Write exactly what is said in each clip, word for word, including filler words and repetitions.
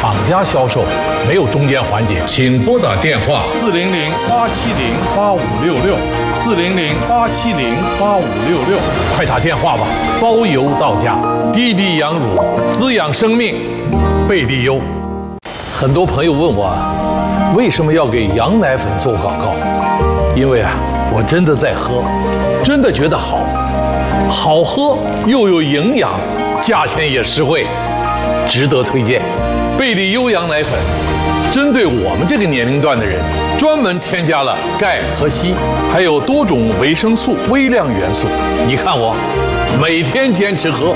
厂家销售，没有中间环节，请拨打电话四零零八七零八五六六四零零八七零八五六六， 快打电话吧，包邮到家。滴滴羊乳滋养生命，贝利优。很多朋友问我，为什么要给羊奶粉做广告？因为啊，我真的在喝，真的觉得好，好喝又有营养，价钱也实惠，值得推荐。贝利优羊奶粉针对我们这个年龄段的人，专门添加了钙和硒，还有多种维生素、微量元素。你看我每天坚持喝。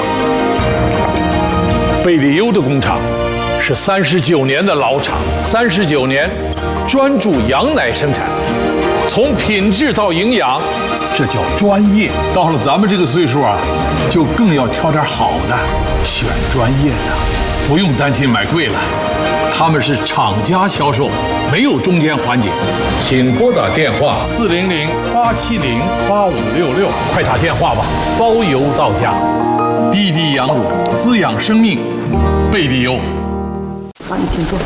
贝利优的工厂是三十九年的老厂，三十九年专注羊奶生产，从品质到营养，这叫专业。到了咱们这个岁数啊，就更要挑点好的，选专业的，不用担心买贵了。他们是厂家销售，没有中间环节，请拨打电话四零零八七零八五六六， 快打电话吧，包邮到家。滴滴羊乳滋养生命，贝利优。 好，你请坐。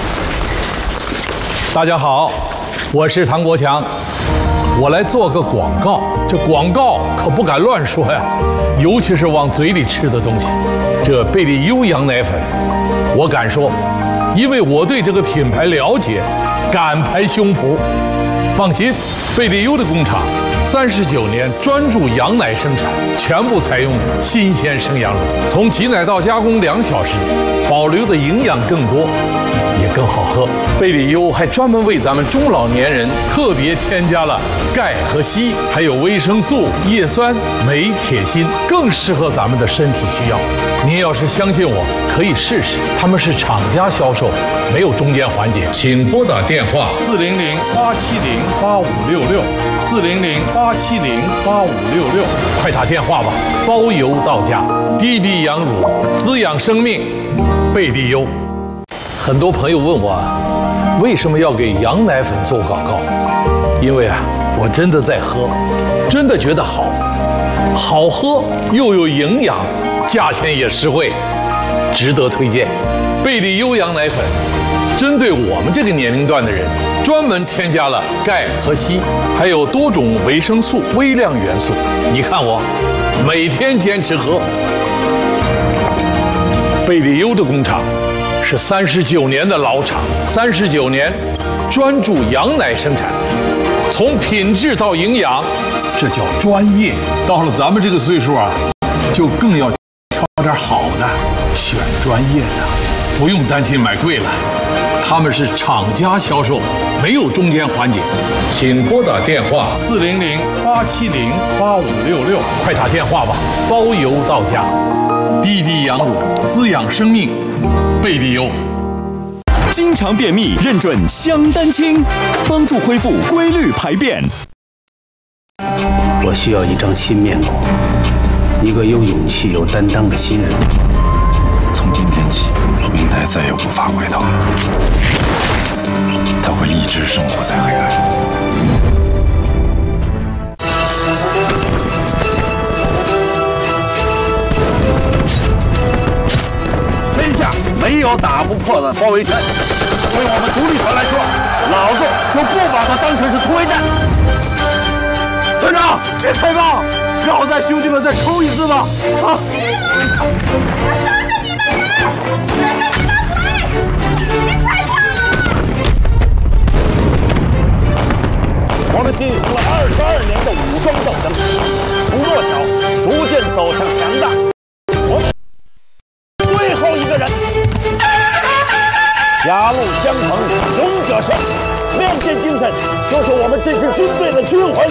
大家好，我是唐国强，我来做个广告。这广告可不敢乱说呀，尤其是往嘴里吃的东西。这贝利优羊奶粉，我敢说，因为我对这个品牌了解，敢拍胸脯。放心，贝利优的工厂三十九年专注羊奶生产，全部采用新鲜生羊乳，从挤奶到加工两小时，保留的营养更多，也更好喝。贝利优还专门为咱们中老年人特别添加了钙和硒，还有维生素、叶酸、镁、铁、锌，更适合咱们的身体需要。您要是相信我，可以试试。他们是厂家销售，没有中间环节，请拨打电话四零零八七零八五六六四零零八七零八五六六， 快打电话吧，包邮到家。滴滴羊乳滋养生命，贝利优。很多朋友问我，为什么要给羊奶粉做广告？因为啊，我真的在喝，真的觉得好，好喝又有营养，价钱也实惠，值得推荐。贝利优羊奶粉针对我们这个年龄段的人，专门添加了钙和硒，还有多种维生素、微量元素。你看我每天坚持喝。贝利优的工厂是三十九年的老厂，三十九年专注羊奶生产，从品质到营养，这叫专业。到了咱们这个岁数啊，就更要挑点好的，选专业的，不用担心买贵了。他们是厂家销售，没有中间环节，请拨打电话四零零八七零八五六六， 快打电话吧，包邮到家。滴滴羊乳滋养生命，贝利优。 经常便秘，认准香丹清，帮助恢复规律排便。 我需要一张新面孔，一个有勇气、有担当的新人。 从今天起，明台再也无法回头了，他会一直生活在黑暗。 天下没有打不破的包围圈，对我们独立团来说，老子就不把它当成是突围战。团长，别开炮，要再兄弟们再冲一次吧！啊！ 我收拾你们人，收拾你们鬼！你快跑！ 我们进行了二十二年的武装斗争，从弱小逐渐走向强大。我们最后一个人，狭路相逢勇者胜，亮剑精神就是我们这支军队的军魂。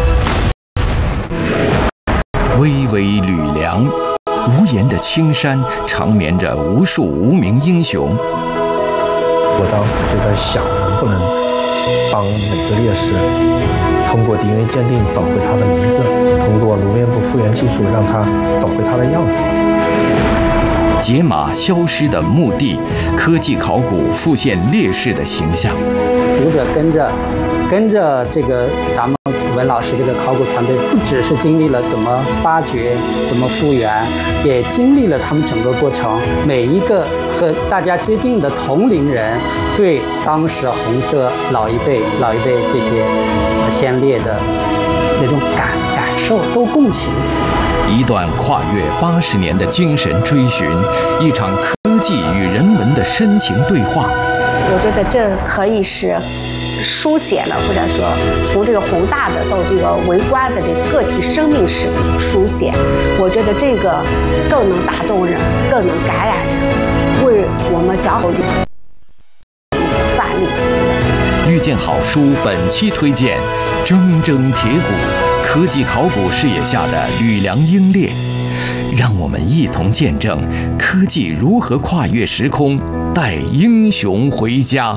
巍巍吕梁，无言的青山长眠着无数无名英雄。 我当时就在想，能不能帮每个烈士通过 D N A 鉴定找回他的名字，通过颅面部复原技术让他找回他的样子。 解码消失的墓地，科技考古复现烈士的形象。 读者跟着跟着这个咱们文老师这个考古团队，不只是经历了怎么发掘、怎么复原，也经历了他们整个过程每一个和大家接近的同龄人，对当时红色老一辈、老一辈这些先烈的那种感感受都共情。 一段跨越八十年的精神追寻，一场科技与人文的深情对话。 我觉得这可以是书写了，或者说从这个宏大的到这个微观的这个个体生命史书写，我觉得这个更能打动人，更能感染人，为我们讲好范例。 遇见好书本期推荐《铮铮铁骨：科技考古视野下的吕梁英烈》，让我们一同见证科技如何跨越时空，带英雄回家。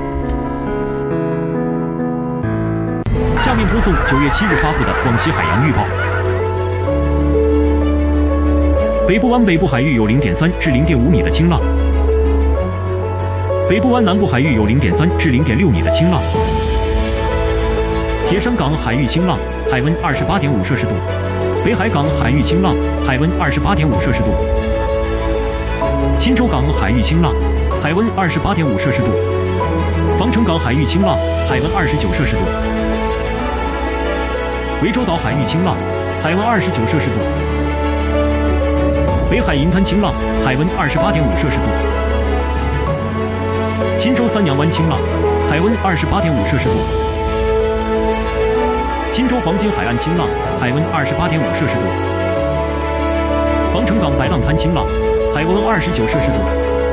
下面播送九月七日发布的广西海洋预报。北部湾北部海域有零点三至零点五米的清浪，北部湾南部海域有零点三至零点六米的清浪。铁山港海域清浪，海温二十八点五摄氏度；北海港海域清浪，海温二十八点五摄氏度；钦州港海域清浪，海温二十八点五摄氏度；防城港海域清浪，海温二十九摄氏度；涠洲岛海域清浪，海温二十九摄氏度；北海银滩清浪，海温二十八点五摄氏度；钦州三阳湾清浪，海温二十八点五摄氏度；钦州黄金海岸清浪，海温二十八点五摄氏度；防城港白浪滩清浪，海温二十九摄氏度；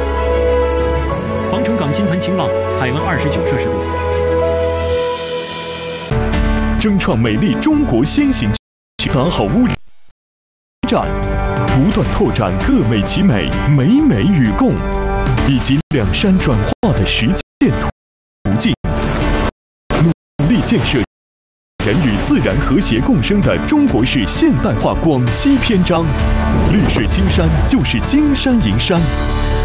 防城港金滩清浪，海温二十九摄氏度。 争创美丽中国先行打好污染站，不断拓展各美其美、美美与共，以及两山转化的实践途径，努力建设人与自然和谐共生的中国式现代化广西篇章。绿水青山就是金山银山，